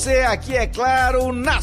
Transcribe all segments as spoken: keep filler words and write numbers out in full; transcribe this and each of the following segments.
você aqui, é claro, na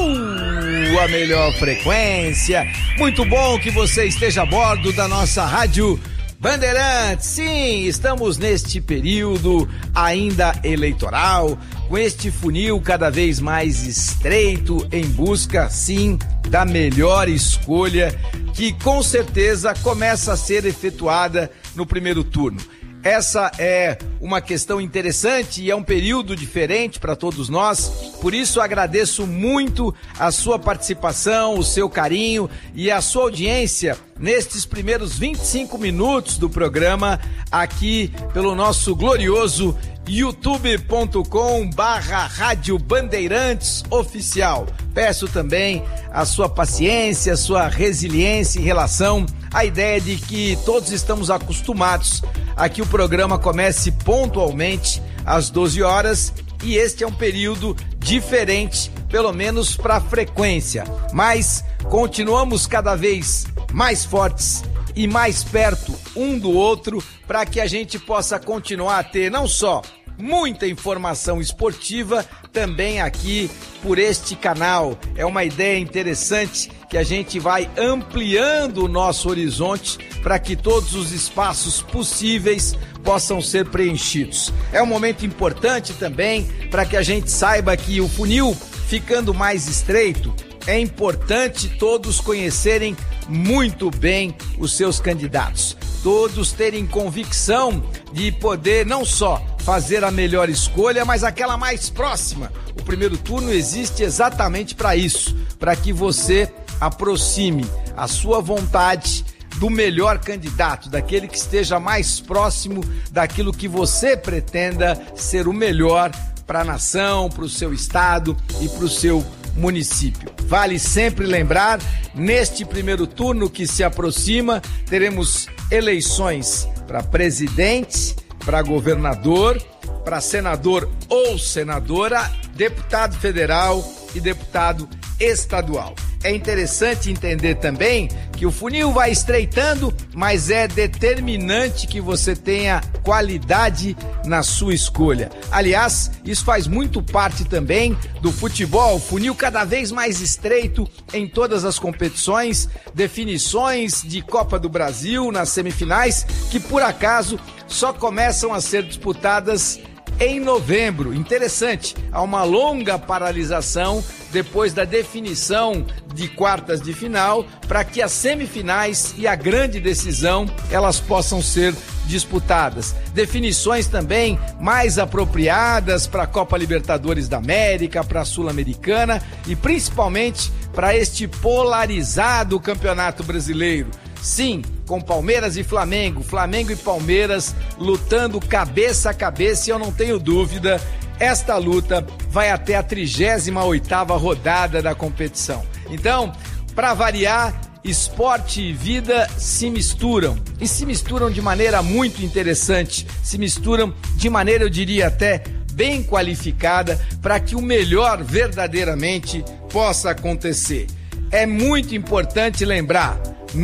sua melhor frequência. Muito bom que você esteja a bordo da nossa rádio Bandeirantes. Sim, estamos neste período ainda eleitoral, com este funil cada vez mais estreito, em busca, sim, da melhor escolha, que com certeza começa a ser efetuada no primeiro turno. Essa é uma questão interessante e é um período diferente para todos nós, por isso agradeço muito a sua participação, o seu carinho e a sua audiência nestes primeiros vinte e cinco minutos do programa aqui pelo nosso glorioso youtube ponto com barra Rádio Bandeirantes Oficial. Peço também a sua paciência, a sua resiliência em relação à ideia de que todos estamos acostumados a que o programa comece pontualmente às doze horas e este é um período diferente, pelo menos para a frequência, mas continuamos cada vez mais fortes e mais perto um do outro para que a gente possa continuar a ter não só muita informação esportiva também aqui por este canal. É uma ideia interessante que a gente vai ampliando o nosso horizonte para que todos os espaços possíveis possam ser preenchidos. É um momento importante também para que a gente saiba que o funil ficando mais estreito, é importante todos conhecerem muito bem os seus candidatos, todos terem convicção de poder não só fazer a melhor escolha, mas aquela mais próxima. O primeiro turno existe exatamente para isso, para que você aproxime a sua vontade do melhor candidato, daquele que esteja mais próximo daquilo que você pretenda ser o melhor para a nação, para o seu estado e para o seu município. Vale sempre lembrar, neste primeiro turno que se aproxima, teremos eleições para presidente, para governador, para senador ou senadora, deputado federal e deputado estadual. É interessante entender também que o funil vai estreitando, mas é determinante que você tenha qualidade na sua escolha. Aliás, isso faz muito parte também do futebol, funil cada vez mais estreito em todas as competições, definições de Copa do Brasil nas semifinais, que por acaso só começam a ser disputadas em novembro. Interessante, há uma longa paralisação depois da definição de quartas de final para que as semifinais e a grande decisão elas possam ser disputadas. Definições também mais apropriadas para a Copa Libertadores da América, para a Sul-Americana e principalmente para este polarizado Campeonato Brasileiro. Sim, com Palmeiras e Flamengo, Flamengo e Palmeiras lutando cabeça a cabeça e eu não tenho dúvida, esta luta vai até a trigésima oitava rodada da competição. Então, para variar, esporte e vida se misturam e se misturam de maneira muito interessante, se misturam de maneira, eu diria até, bem qualificada para que o melhor verdadeiramente possa acontecer. É muito importante lembrar,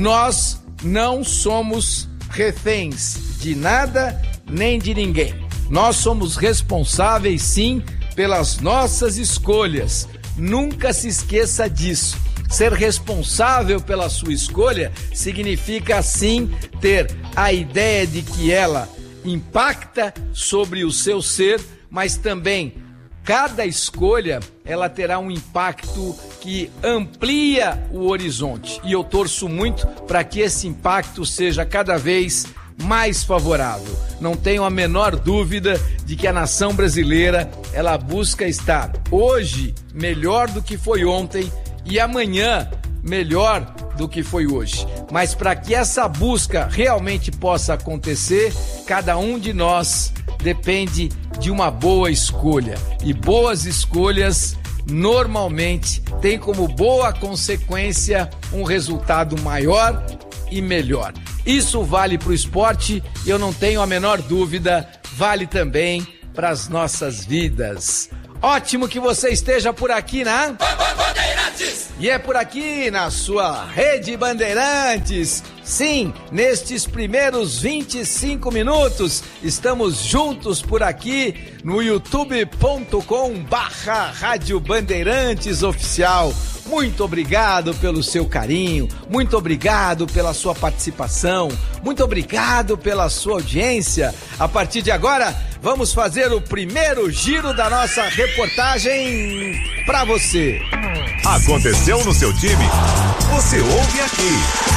nós não somos reféns de nada nem de ninguém. Nós somos responsáveis, sim, pelas nossas escolhas. Nunca se esqueça disso. Ser responsável pela sua escolha significa, sim, ter a ideia de que ela impacta sobre o seu ser, mas também cada escolha ela terá um impacto que amplia o horizonte. E eu torço muito para que esse impacto seja cada vez mais favorável. Não tenho a menor dúvida de que a nação brasileira ela busca estar hoje melhor do que foi ontem e amanhã melhor do que foi hoje. Mas para que essa busca realmente possa acontecer, cada um de nós depende de uma boa escolha. E boas escolhas normalmente têm como boa consequência um resultado maior e melhor. Isso vale para o esporte e eu não tenho a menor dúvida, vale também para as nossas vidas. Ótimo que você esteja por aqui, né? E é por aqui, na sua Rede Bandeirantes. Sim, nestes primeiros vinte e cinco minutos, estamos juntos por aqui no youtube ponto com barra Rádio Bandeirantes Oficial. Muito obrigado pelo seu carinho, muito obrigado pela sua participação, muito obrigado pela sua audiência. A partir de agora, vamos fazer o primeiro giro da nossa reportagem para você. Aconteceu no seu time? Você ouve aqui.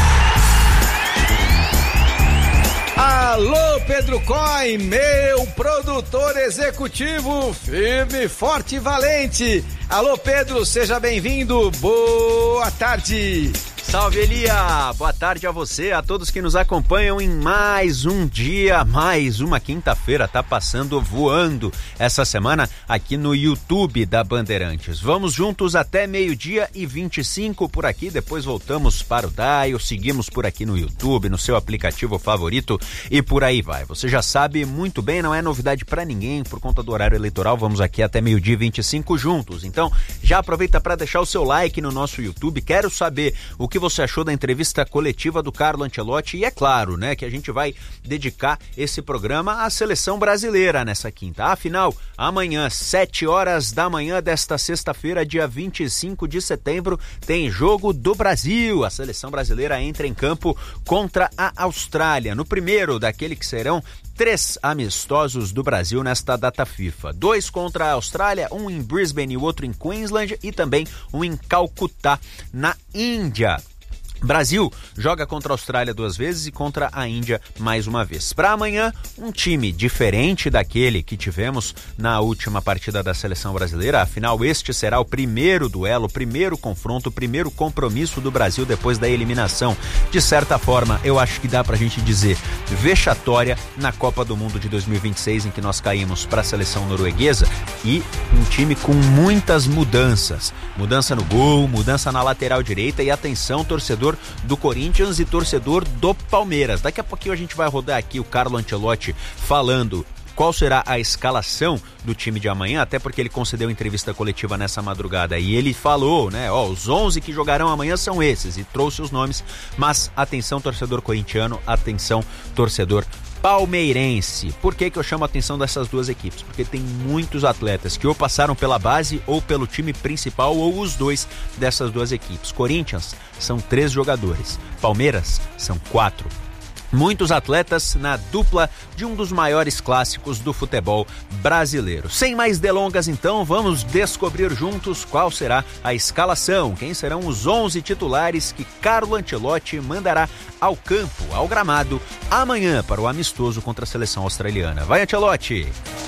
Alô, Pedro Coin, meu produtor executivo, firme, forte e valente. Alô, Pedro, seja bem-vindo, boa tarde. Salve, Elia! Boa tarde a você, a todos que nos acompanham em mais um dia, mais uma quinta-feira, tá passando voando essa semana aqui no YouTube da Bandeirantes. Vamos juntos até meio-dia e vinte e cinco por aqui, depois voltamos para o Dial, seguimos por aqui no YouTube, no seu aplicativo favorito e por aí vai. Você já sabe muito bem, não é novidade para ninguém, por conta do horário eleitoral, vamos aqui até meio-dia e vinte e cinco juntos. Então, já aproveita para deixar o seu like no nosso YouTube, quero saber o que você achou da entrevista coletiva do Carlo Ancelotti e é claro, né, que a gente vai dedicar esse programa à seleção brasileira nessa quinta. Afinal, amanhã, sete horas da manhã desta sexta-feira, dia vinte e cinco de setembro, tem jogo do Brasil. A seleção brasileira entra em campo contra a Austrália, no primeiro daquele que serão três amistosos do Brasil nesta data FIFA. Dois contra a Austrália, um em Brisbane e o outro em Queensland e também um em Calcutá, na Índia. Brasil joga contra a Austrália duas vezes e contra a Índia mais uma vez. Para amanhã, um time diferente daquele que tivemos na última partida da seleção brasileira. Afinal, este será o primeiro duelo, o primeiro confronto, o primeiro compromisso do Brasil depois da eliminação. De certa forma, eu acho que dá pra gente dizer vexatória na Copa do Mundo de dois mil e vinte e seis, em que nós caímos para a seleção norueguesa, e um time com muitas mudanças. Mudança no gol, mudança na lateral direita e atenção, torcedor do Corinthians e torcedor do Palmeiras. Daqui a pouquinho a gente vai rodar aqui o Carlo Ancelotti falando qual será a escalação do time de amanhã, até porque ele concedeu entrevista coletiva nessa madrugada e ele falou, né, ó, os onze que jogarão amanhã são esses, e trouxe os nomes, mas atenção, torcedor corintiano, atenção, torcedor palmeirense. Por que que eu chamo a atenção dessas duas equipes? Porque tem muitos atletas que ou passaram pela base ou pelo time principal ou os dois dessas duas equipes. Corinthians são três jogadores, Palmeiras são quatro. Muitos atletas na dupla de um dos maiores clássicos do futebol brasileiro. Sem mais delongas, então, vamos descobrir juntos qual será a escalação, quem serão os onze titulares que Carlo Ancelotti mandará ao campo, ao gramado, amanhã para o amistoso contra a seleção australiana. Vai, Ancelotti!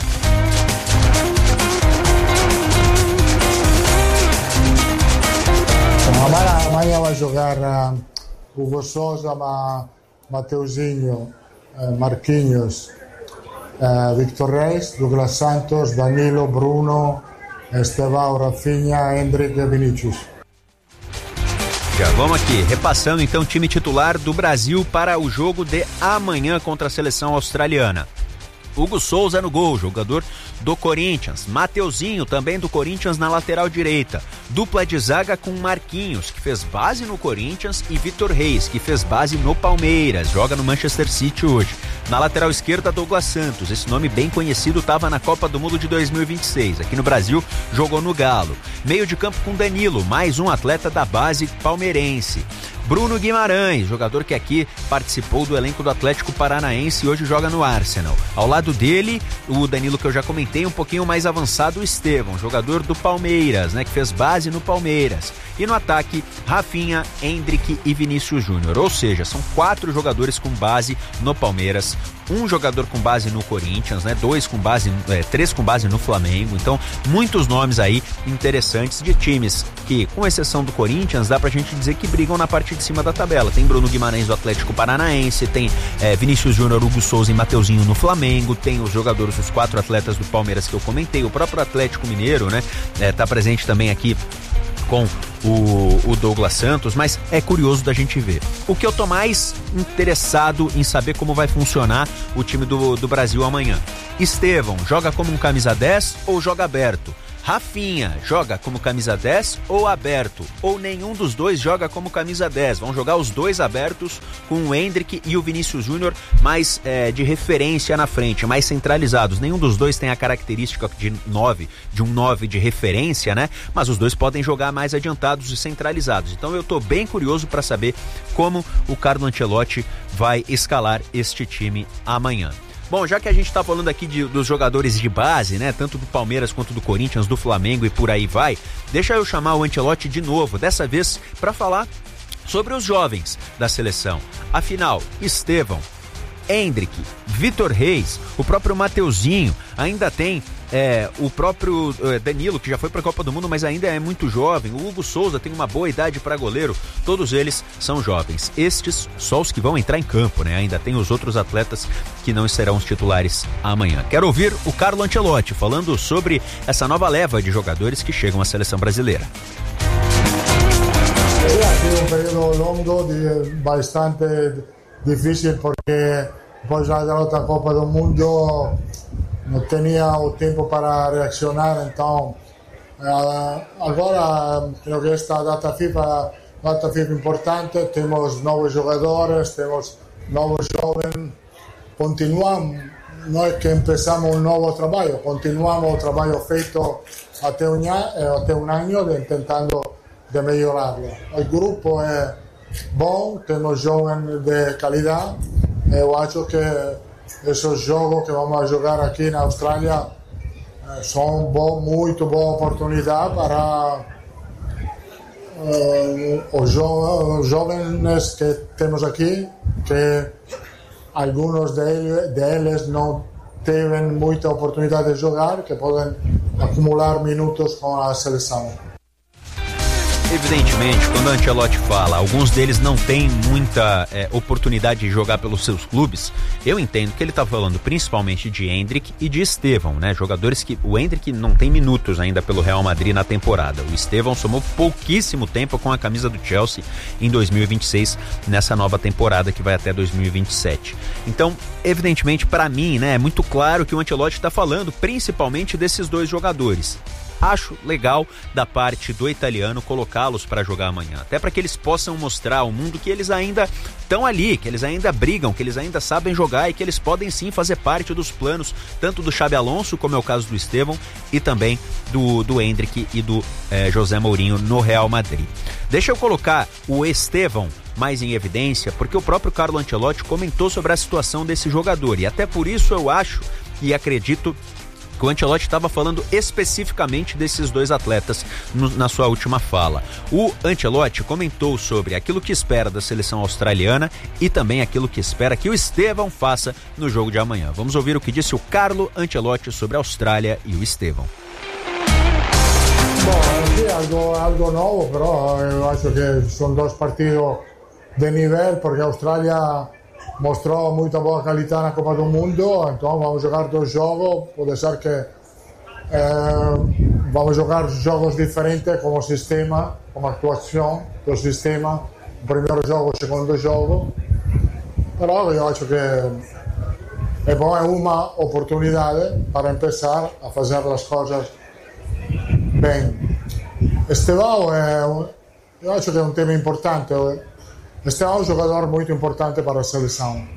Amanhã vai jogar uh, Hugo Sousa, ma... Mateuzinho, Marquinhos, Victor Reis, Douglas Santos, Danilo, Bruno, Estevão, Rafinha, Hendrick e Vinícius. Já vamos aqui, repassando então o time titular do Brasil para o jogo de amanhã contra a seleção australiana. Hugo Sousa no gol, jogador do Corinthians. Mateuzinho, também do Corinthians, na lateral direita. Dupla de zaga com Marquinhos, que fez base no Corinthians, e Vitor Reis, que fez base no Palmeiras, joga no Manchester City hoje. Na lateral esquerda, Douglas Santos, esse nome bem conhecido, estava na Copa do Mundo de dois mil e vinte e seis. Aqui no Brasil, jogou no Galo. Meio de campo com Danilo, mais um atleta da base palmeirense. Bruno Guimarães, jogador que aqui participou do elenco do Atlético Paranaense e hoje joga no Arsenal. Ao lado dele, o Danilo que eu já comentei, um pouquinho mais avançado, o Estevão, jogador do Palmeiras, né, que fez base no Palmeiras. E no ataque, Rafinha, Hendrick e Vinícius Júnior. Ou seja, são quatro jogadores com base no Palmeiras, um jogador com base no Corinthians, né? Dois com base, é, três com base no Flamengo. Então, muitos nomes aí interessantes de times que, com exceção do Corinthians, dá pra gente dizer que brigam na parte de cima da tabela. Tem Bruno Guimarães do Atlético Paranaense, tem é, Vinícius Júnior, Hugo Sousa e Mateuzinho no Flamengo, tem os jogadores, os quatro atletas do Palmeiras que eu comentei, o próprio Atlético Mineiro, né? É, tá presente também aqui com o, o Douglas Santos, mas é curioso da gente ver. O que eu tô mais interessado em saber como vai funcionar o time do, do Brasil amanhã. Estevão, joga como um camisa dez ou joga aberto? Rafinha joga como camisa dez ou aberto? Ou nenhum dos dois joga como camisa dez? Vão jogar os dois abertos com o Endrick e o Vinícius Júnior mais é, de referência na frente, mais centralizados. Nenhum dos dois tem a característica de nove, de um nove de referência, né? Mas os dois podem jogar mais adiantados e centralizados. Então eu tô bem curioso para saber como o Carlo Ancelotti vai escalar este time amanhã. Bom, já que a gente tá falando aqui de, dos jogadores de base, né, tanto do Palmeiras quanto do Corinthians, do Flamengo e por aí vai, deixa eu chamar o Ancelotti de novo, dessa vez para falar sobre os jovens da seleção. Afinal, Estevão, Endrick, Vitor Reis, o próprio Mateuzinho, ainda tem é, o próprio é, Danilo, que já foi para a Copa do Mundo, mas ainda é muito jovem. O Hugo Souza tem uma boa idade para goleiro. Todos eles são jovens. Estes, só os que vão entrar em campo, né? Ainda tem os outros atletas que não serão os titulares amanhã. Quero ouvir o Carlo Ancelotti falando sobre essa nova leva de jogadores que chegam à seleção brasileira. Ha sido un periodo longo, bastante difícil, porque después de la derrota da Copa do Mundo não tinha o tempo para reaccionar. Então agora creio que esta data FIFA data FIFA importante, temos novos jogadores, temos novos jovens, continuamos, não é que começamos um novo trabalho, continuamos o trabalho feito até um ano, até um ano de, tentando de melhorarlo. O grupo é bom, temos jovens de qualidade. Eu acho que esses jogos que vamos jogar aqui na Austrália são bom, muito boa oportunidade para uh, os, jo os jovens que temos aqui, que alguns deles, deles não têm muita oportunidade de jogar, que podem acumular minutos com a seleção. Evidentemente, quando o Ancelotti fala, alguns deles não têm muita é, oportunidade de jogar pelos seus clubes, eu entendo que ele está falando principalmente de Endrick e de Estevão, né? Jogadores que o Endrick não tem minutos ainda pelo Real Madrid na temporada. O Estevão somou pouquíssimo tempo com a camisa do Chelsea em dois mil e vinte e seis, nessa nova temporada que vai até dois mil e vinte e sete. Então, evidentemente, para mim, né, é muito claro que o Ancelotti está falando principalmente desses dois jogadores. Acho legal da parte do italiano colocá-los para jogar amanhã, até para que eles possam mostrar ao mundo que eles ainda estão ali, que eles ainda brigam, que eles ainda sabem jogar e que eles podem sim fazer parte dos planos, tanto do Xabi Alonso, como é o caso do Estevão, e também do, do Endrick e do eh, José Mourinho no Real Madrid. Deixa eu colocar o Estevão mais em evidência, porque o próprio Carlo Ancelotti comentou sobre a situação desse jogador, e até por isso eu acho e acredito que o Ancelotti estava falando especificamente desses dois atletas no, na sua última fala. O Ancelotti comentou sobre aquilo que espera da seleção australiana e também aquilo que espera que o Estevão faça no jogo de amanhã. Vamos ouvir o que disse o Carlo Ancelotti sobre a Austrália e o Estevão. Bom, sí, algo, algo novo, pero eu acho que são dois partidos de nível, porque a Austrália mostrou muita boa qualidade na Copa do Mundo, então vamos jogar dois jogos, pode ser que eh, vamos jogar jogos diferentes como sistema, como atuação do sistema, o primeiro jogo, o segundo jogo, mas eu acho que é bom, é uma oportunidade para começar a fazer as coisas bem. Estevão, é, eu acho que é um tema importante. Este é um jogador muito importante para a seleção.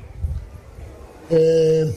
E,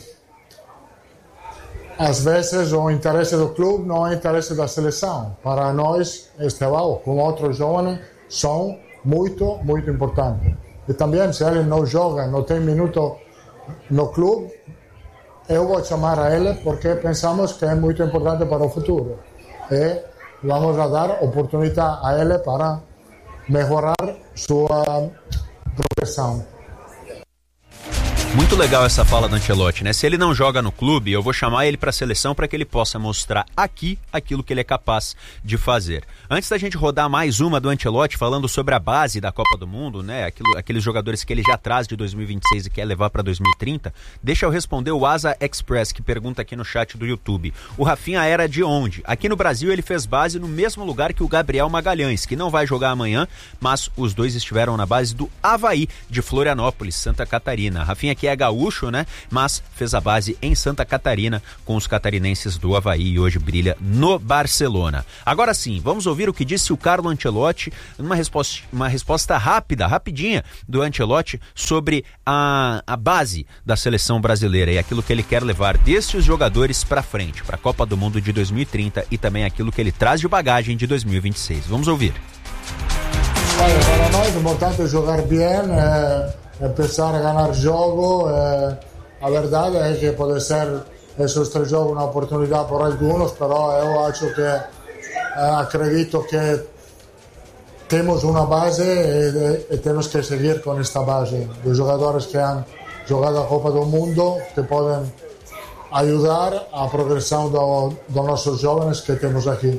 às vezes o interesse do clube não é o interesse da seleção. Para nós, Estevão, com outros jovens, são muito, muito importantes. E também, se ele não joga, não tem minuto no clube, eu vou chamar a ele porque pensamos que é muito importante para o futuro. E vamos a dar oportunidade a ele para melhorar sua progressão. Muito legal essa fala do Ancelotti, né? Se ele não joga no clube, eu vou chamar ele para a seleção para que ele possa mostrar aqui aquilo que ele é capaz de fazer. Antes da gente rodar mais uma do Ancelotti falando sobre a base da Copa do Mundo, né? Aquilo, aqueles jogadores que ele já traz de dois mil e vinte e seis e quer levar para dois mil e trinta, deixa eu responder o Asa Express, que pergunta aqui no chat do YouTube. O Rafinha era de onde? Aqui no Brasil ele fez base no mesmo lugar que o Gabriel Magalhães, que não vai jogar amanhã, mas os dois estiveram na base do Avaí, de Florianópolis, Santa Catarina. Rafinha que é gaúcho, né? Mas fez a base em Santa Catarina com os catarinenses do Avaí e hoje brilha no Barcelona. Agora sim, vamos ouvir o que disse o Carlo Ancelotti, uma resposta, uma resposta rápida, rapidinha do Ancelotti sobre a, a base da seleção brasileira e aquilo que ele quer levar desses jogadores para frente, para a Copa do Mundo de dois mil e trinta e também aquilo que ele traz de bagagem de dois mil e vinte e seis. Vamos ouvir. Olha, para nós é importante jogar bem, é, é pensar a ganhar jogo. É, a verdade é que pode ser esses três jogos uma oportunidade para alguns, mas eu acho que é, acredito que temos uma base e, e temos que seguir com esta base de jogadores que han jogado a Copa do Mundo, que podem ajudar a progressão do, dos nossos jovens que temos aqui.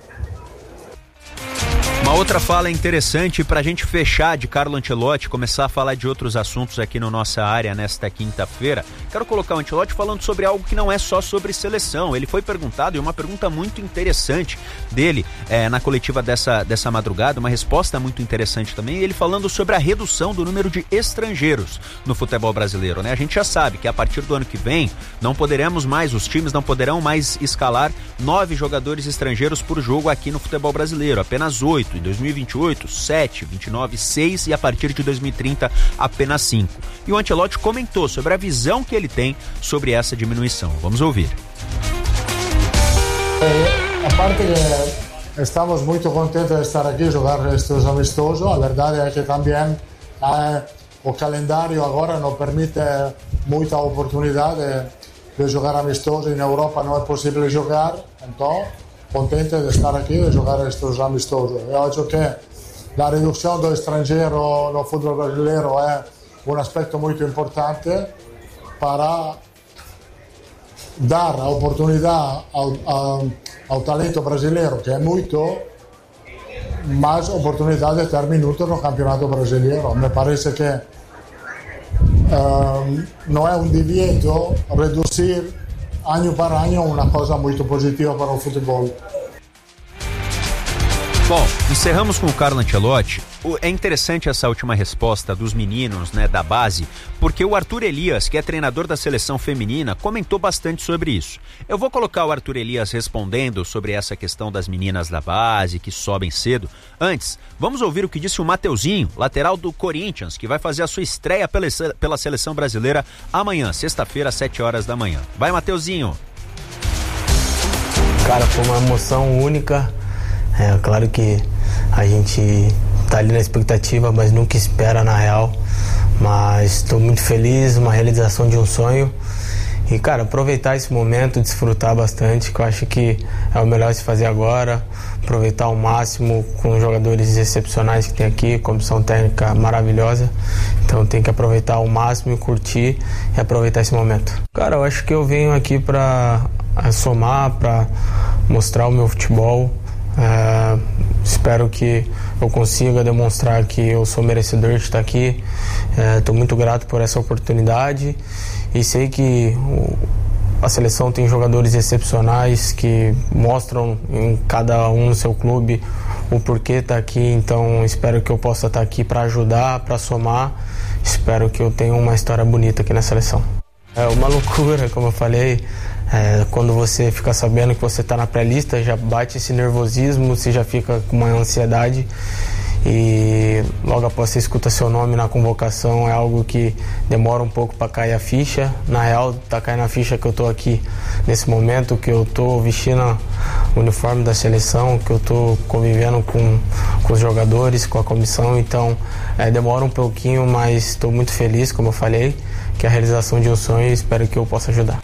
Uma outra fala interessante para a gente fechar de Carlo Ancelotti, começar a falar de outros assuntos aqui na nossa área nesta quinta-feira. Quero colocar o Ancelotti falando sobre algo que não é só sobre seleção. Ele foi perguntado, e uma pergunta muito interessante dele é, na coletiva dessa, dessa madrugada, uma resposta muito interessante também, ele falando sobre a redução do número de estrangeiros no futebol brasileiro, né? A gente já sabe que a partir do ano que vem não poderemos mais, os times não poderão mais escalar nove jogadores estrangeiros por jogo aqui no futebol brasileiro, apenas oito. Em dois mil e vinte e oito, sete, vinte e nove, seis e a partir de dois mil e trinta apenas cinco. E o Ancelotti comentou sobre a visão que ele tem sobre essa diminuição. Vamos ouvir. É, a parte que estamos muito contentes de estar aqui jogar estes amistosos, a verdade é que também é, o calendário agora não permite muita oportunidade de jogar amistosos. Na Europa não é possível jogar, então contente de estar aqui e jogar estes amistosos. Eu acho que a redução do estrangeiro no futebol brasileiro é um aspecto muito importante para dar a oportunidade ao, ao, ao talento brasileiro, que é muito, mais oportunidade de ter minutos no campeonato brasileiro. Me parece que um, não é um divieto reduzir ano para ano uma coisa muito positiva para o futebol. Bom, encerramos com o Carlo Ancelotti. É interessante essa última resposta dos meninos, né, da base, porque o Arthur Elias, que é treinador da seleção feminina, comentou bastante sobre isso. Eu vou colocar o Arthur Elias respondendo sobre essa questão das meninas da base, que sobem cedo. Antes, vamos ouvir o que disse o Mateuzinho, lateral do Corinthians, que vai fazer a sua estreia pela, pela seleção brasileira amanhã, sexta-feira, às sete horas da manhã. Vai, Mateuzinho! Cara, foi uma emoção única. É claro que a gente tá ali na expectativa, mas nunca espera na real. Mas estou muito feliz, uma realização de um sonho. E, cara, aproveitar esse momento, desfrutar bastante, que eu acho que é o melhor se fazer agora. Aproveitar ao máximo com os jogadores excepcionais que tem aqui, comissão técnica maravilhosa. Então tem que aproveitar ao máximo, curtir e aproveitar esse momento. Cara, eu acho que eu venho aqui para somar, para mostrar o meu futebol. Uh, espero que eu consiga demonstrar que eu sou merecedor de estar aqui. Estou uh, muito grato por essa oportunidade e sei que o, a seleção tem jogadores excepcionais que mostram em cada um no seu clube o porquê estar aqui. Então espero que eu possa estar aqui para ajudar, para somar. Espero que eu tenha uma história bonita aqui na seleção. É uma loucura, como eu falei. É, quando você fica sabendo que você está na pré-lista, já bate esse nervosismo, você já fica com uma ansiedade e logo após você escuta seu nome na convocação, é algo que demora um pouco para cair a ficha. Na real, tá caindo a ficha que eu tô aqui nesse momento, que eu tô vestindo o uniforme da seleção, que eu tô convivendo com, com os jogadores, com a comissão, então é, demora um pouquinho, mas estou muito feliz, como eu falei, que é a realização de um sonho e espero que eu possa ajudar.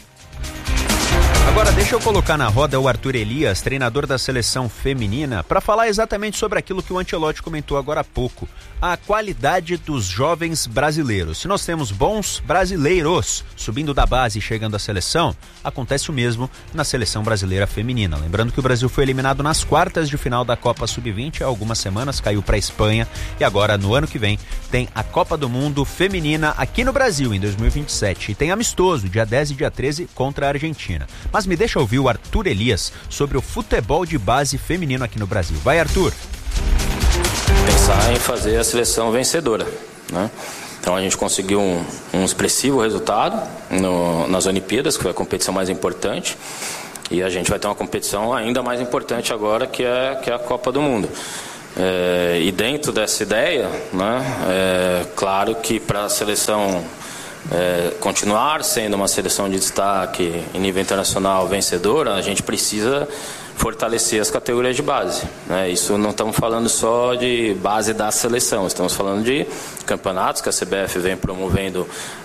Agora deixa eu colocar na roda o Arthur Elias, treinador da seleção feminina, para falar exatamente sobre aquilo que o Ancelotti comentou agora há pouco, a qualidade dos jovens brasileiros. Se nós temos bons brasileiros subindo da base e chegando à seleção, acontece o mesmo na seleção brasileira feminina. Lembrando que o Brasil foi eliminado nas quartas de final da Copa sub vinte há algumas semanas, caiu para a Espanha e agora no ano que vem tem a Copa do Mundo feminina aqui no Brasil em dois mil e vinte e sete e tem amistoso dia dez e dia treze contra a Argentina. Mas me deixa ouvir o Arthur Elias sobre o futebol de base feminino aqui no Brasil. Vai, Arthur! Pensar em fazer a seleção vencedora, né? Então a gente conseguiu um, um expressivo resultado no, nas Olimpíadas, que foi a competição mais importante, e a gente vai ter uma competição ainda mais importante agora, que é, que é a Copa do Mundo. É, e dentro dessa ideia, né, é claro que para a seleção é, continuar sendo uma seleção de destaque em nível internacional vencedora, a gente precisa fortalecer as categorias de base, né? Isso não estamos falando só de base da seleção, estamos falando de campeonatos que a C B F vem promovendo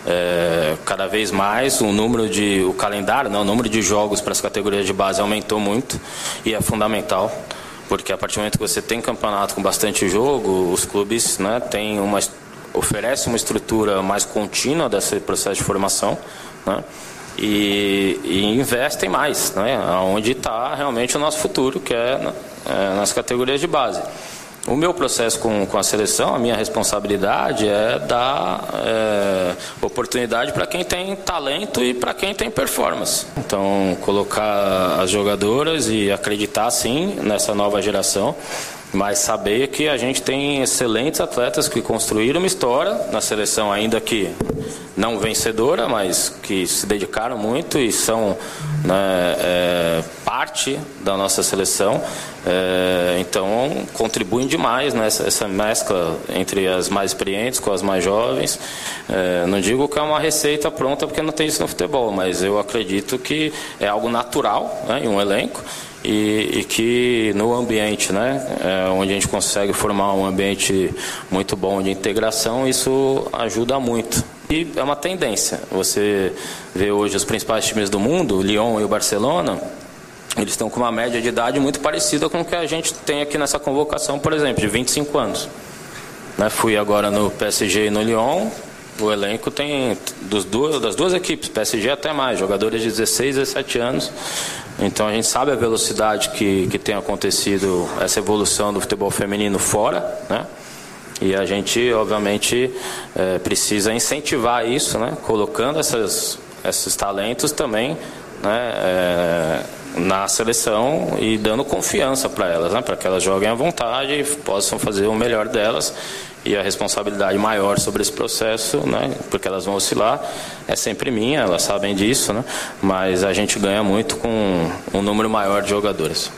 é, cada vez mais. O número de, o calendário, não, o número de jogos para as categorias de base aumentou muito e é fundamental, porque a partir do momento que você tem campeonato com bastante jogo, os clubes, né, tem uma, oferecem uma estrutura mais contínua desse processo de formação, né? E, e investem mais, né? Onde está realmente o nosso futuro, que é, é nas categorias de base. O meu processo com, com a seleção, a minha responsabilidade é dar é, oportunidade para quem tem talento e para quem tem performance. Então, colocar as jogadoras e acreditar, sim, nessa nova geração, mas saber que a gente tem excelentes atletas que construíram uma história na seleção, ainda que não vencedora, mas que se dedicaram muito e são, né, é, parte da nossa seleção. É, então contribuem demais nessa, né, essa mescla entre as mais experientes com as mais jovens. É, não digo que é uma receita pronta, porque não tem isso no futebol, mas eu acredito que é algo natural, né, em um elenco. E, e que no ambiente, né, é, onde a gente consegue formar um ambiente muito bom de integração, isso ajuda muito. E é uma tendência. Você vê hoje os principais times do mundo, o Lyon e o Barcelona, eles estão com uma média de idade muito parecida com o que a gente tem aqui nessa convocação, por exemplo, de vinte e cinco anos. Né, fui agora no P S G e no Lyon. O elenco tem dos duas, das duas equipes, P S G até mais, jogadores de dezesseis, dezessete anos. Então a gente sabe a velocidade que, que tem acontecido essa evolução do futebol feminino fora, né? E a gente, obviamente, é, precisa incentivar isso, né? Colocando essas, esses talentos também, né? É, na seleção e dando confiança para elas, né? Para que elas joguem à vontade e possam fazer o melhor delas. E a responsabilidade maior sobre esse processo, né, porque elas vão oscilar, é sempre minha, elas sabem disso, né, mas a gente ganha muito com um número maior de jogadores.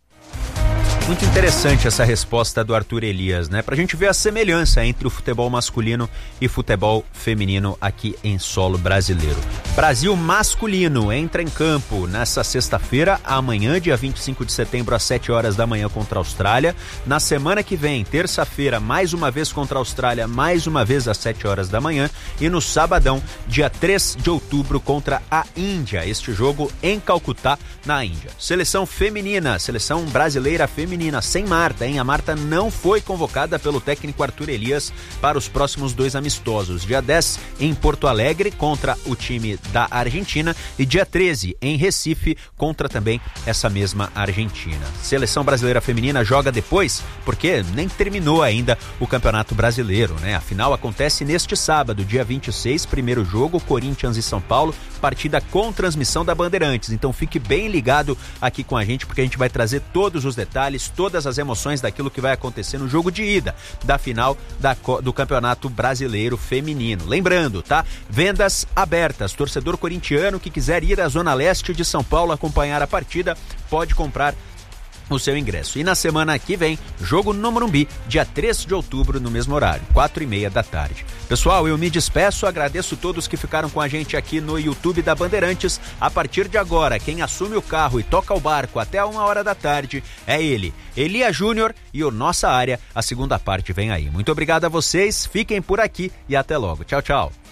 Muito interessante essa resposta do Arthur Elias, né? Pra gente ver a semelhança entre o futebol masculino e futebol feminino aqui em solo brasileiro. Brasil masculino entra em campo nessa sexta-feira, amanhã, dia vinte e cinco de setembro, às sete horas da manhã contra a Austrália. Na semana que vem, terça-feira, mais uma vez contra a Austrália, mais uma vez às sete horas da manhã. E no sabadão, dia três de outubro, contra a Índia. Este jogo em Calcutá, na Índia. Seleção feminina, seleção brasileira feminina. Menina, sem Marta, hein? A Marta não foi convocada pelo técnico Arthur Elias para os próximos dois amistosos. Dia dez em Porto Alegre contra o time da Argentina e dia treze em Recife contra também essa mesma Argentina. Seleção brasileira feminina joga depois porque nem terminou ainda o Campeonato Brasileiro, né? A final acontece neste sábado, dia vinte e seis, primeiro jogo, Corinthians e São Paulo, partida com transmissão da Bandeirantes. Então fique bem ligado aqui com a gente porque a gente vai trazer todos os detalhes, todas as emoções daquilo que vai acontecer no jogo de ida da final da, do Campeonato Brasileiro Feminino. Lembrando, tá? Vendas abertas. Torcedor corintiano que quiser ir à Zona Leste de São Paulo acompanhar a partida, pode comprar o seu ingresso. E na semana que vem, jogo no Morumbi, dia três de outubro, no mesmo horário, quatro e meia da tarde. Pessoal, eu me despeço, agradeço todos que ficaram com a gente aqui no YouTube da Bandeirantes. A partir de agora, quem assume o carro e toca o barco até uma hora da tarde é ele, Elia Júnior, e o Nossa Área, a segunda parte vem aí. Muito obrigado a vocês, fiquem por aqui e até logo. Tchau, tchau.